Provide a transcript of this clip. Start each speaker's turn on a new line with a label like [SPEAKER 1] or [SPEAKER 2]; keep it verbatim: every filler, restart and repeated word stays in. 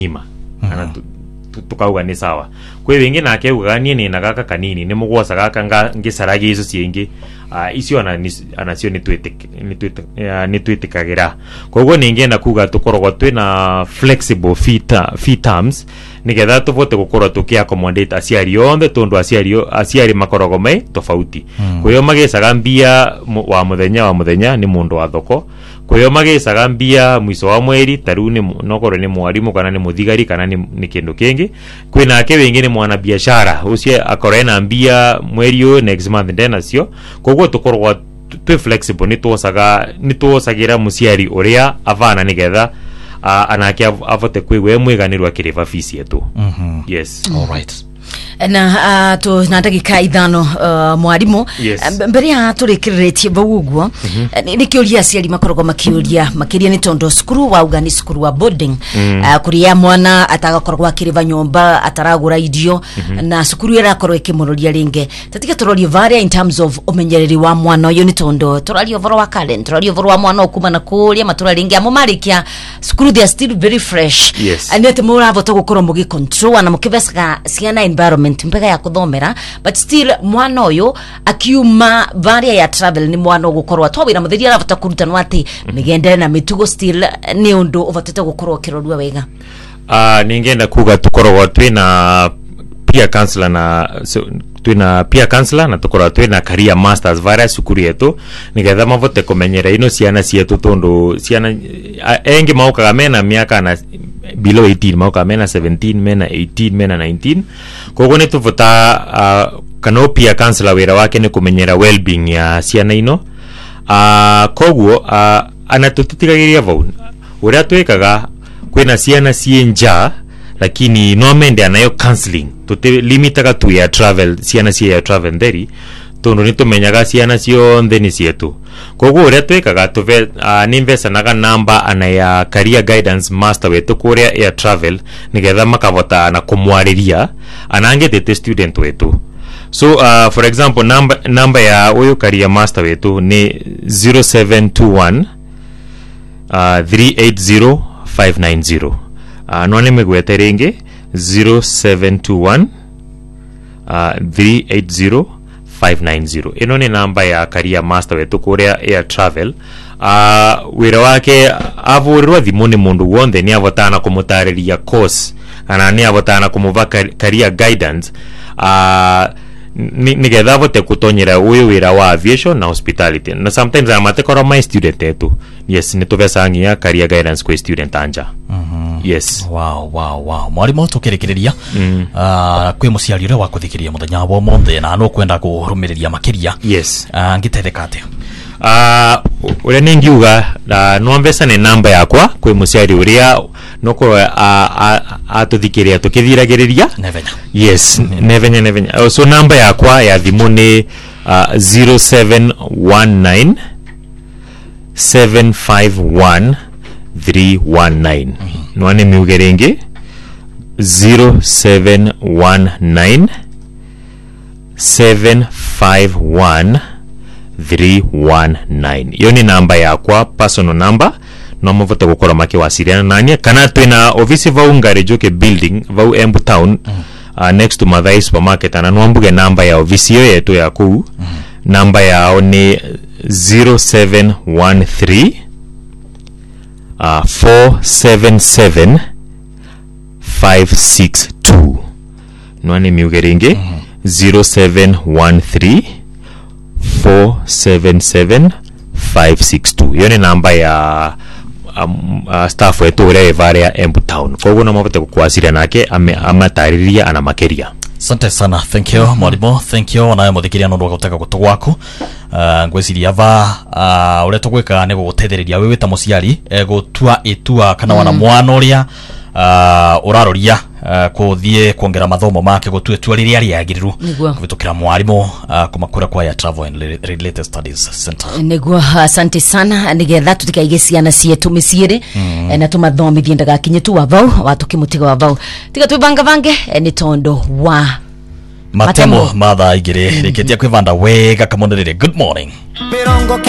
[SPEAKER 1] ima ana tukauga ni sawa kwe wingi na akeuga nie ni nagaka kanini ni mugwasa gaka nga ngisaragi izo ciengi uh, icio ana anacio ni twitike ni twitike uh, ni twitikagira koguo ningenda kuga tukorogwa twina flexible fee fee terms nigetha tuvote gukorwa tukia accommodate aciari onthe tondu aciari aciari makorogo mai tofauti mm. Kuyo magicaga mbia wa muthenya wa muthenya ni mundu wa thoko kuyo magicaga mbia mwiso wa mweri taru ni nokoro ni mwarimu kana ni muthigari kana ni, ni kindu kingi kwina ake wingi ni mwana biashara ucio akorena mbia mweri u next month ndena cio koguo tukorwa twi flexible ni twosaga ni twosagira muciari uria avana nigetha Uh, anake avote kwigwe mwiganirwa akiriva fees yetu.
[SPEAKER 2] Mhm.
[SPEAKER 1] Yes.
[SPEAKER 2] All right.
[SPEAKER 3] Na uh, to natagika ithano uh, mwarimu
[SPEAKER 1] yes.
[SPEAKER 3] Mbere ya turikiritie bauguo mm -hmm. Ni kiuria aciari makorogo makiuria makiria ni tondo skuru wa ugani skuru wa boarding mm. uh, kuria mwana atagakorwo akiriva nyomba ataragura idio mm -hmm. Na skuru era korwo ikimuroria ringe tatika turoria varia in terms of umenyereri wa mwana uyu ni tondo turario voro wa talent turario voro wa mwana okuma na kuria matura ringe amumarikia skuru they are still very fresh
[SPEAKER 1] yes.
[SPEAKER 3] And yet mura voto gukorwo mugi control na mukivesga ciana environment mpega ya kuthomera but still mwana uyu akiuma varia ya travel ni mwana gukorwa twawira muthiri aravota kurutanwa ati migende na mitugo still ni undu uvatete gukorwa kirorua wega.
[SPEAKER 1] Ah uh, ningenda kuga tukorwa twina peer counselor na so, twina peer counselor na tukorwa twina career masters varia sukuru yetu nigetha mavote kumenyera ino ciana cietu tondu ciana engi maukaga mena miaka na below eighteen mauka mena seventeen mena eighteen mena nineteen koguo ni tuvota uh, kanopia counselor wira wake ni kumenyera well-being ya ciana ino uh, koguo uh, anatutitigagiria vau uria twikaga kwina ciana cienja lakini no mende anayo counseling tuti limitaga tu ya travel ciana cia ya travel nderi tondu ni tumenyaga ciana cionthe ni cietu koguo uria twikaga tuve uh, ni investa naga number ana ya career guidance master wetu kuria air travel nigetha makavota na kumwariria anange tete student wetu so uh, for example number number ya uyu career master wetu ni zero seven two one uh, three eight zero five nine zero uh, nwane megwete ringi zero seven two one uh, three eight zero five nine zero ino ni namba ya career master wetu kuria air travel uh, wira wake avurirwa thimu ni mundu wonde ni avotana kumutariria course kana ni avotana kumuva career guidance uh, nigetha vote kutonyera uyu wira wa aviation na hospitality na sometimes amatekora my student etu yes ni tuvesangia career guidance kwa student anja
[SPEAKER 2] mhm
[SPEAKER 1] yes
[SPEAKER 2] wow wow wow mwarimu tukirikiria
[SPEAKER 1] mm.
[SPEAKER 2] uh, kwi muciari ure wa kuthikiria muthenya wa monthe na no kwenda kurumiriria makiria
[SPEAKER 1] yes
[SPEAKER 2] uh, ngitethekate
[SPEAKER 1] ah uh, ure ningiuga uh, no mbesa ni namba yakwa kwi muciari uria no ko atuthikiria tukithiragiriria
[SPEAKER 2] nevenya
[SPEAKER 1] yes mm -hmm. nevenya nevenya so namba yakwa ya thimu ni uh, zero seven one nine seven five one three one nine mm -hmm. nwane miugeringi zero seven one nine seven five one three one nine iyo ni namba yakwa personal number no mvote gukora make wasiriana nani kana twina office vau Ngarijoke building vau Embu town mm. uh, next to Mathai supermarket ana nwambuge namba ya office yo yetu ya ku mm. namba yao ni zero seven one three uh, four seven seven five six two nwane miugeringe mm. zero seven one three four seven seven five six two iyo ni namba ya um, uh, staff wetu ule evaria Embu town koguo no mavote kukwasiria nake amatariria ana makeria.
[SPEAKER 2] Asante sana, thank you mwalimu, thank you na muthikiria no ndogoteka gutugwaku uh, ngwesiria va uh, ule tugwika ne gutetheriria wewe ta muciari e, gutua itua kana wana mm. mwana uria uh, uraroria uh, kuthie kuongera mathomo make gutue tu riria riagiriru kuvitukira mwalimu uh, kumakura kwa ya travel and related studies center
[SPEAKER 3] niguo. Asante sana nigetha tutikaige ciana cietu miciiri mm. na tumathomithie ndagakinye tu wa vau watukimutiga wa vau tiga twibanga vange ni tondo wa
[SPEAKER 2] matemo matha igire reketia kwivanda wega kamonderere. Good morning.